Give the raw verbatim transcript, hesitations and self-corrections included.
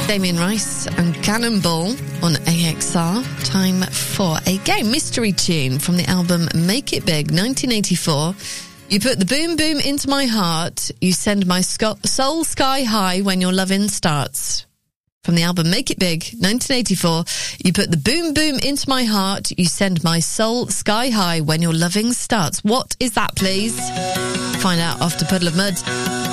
Damien Rice and Cannonball on A X R. Time for a game. Mystery tune from the album Make It Big, nineteen eighty-four. You put the boom boom into my heart. You send my sco- soul sky high when your loving starts. From the album Make It Big, nineteen eighty-four. You put the boom boom into my heart. You send my soul sky high when your loving starts. What is that, please? Find out after Puddle of Mud.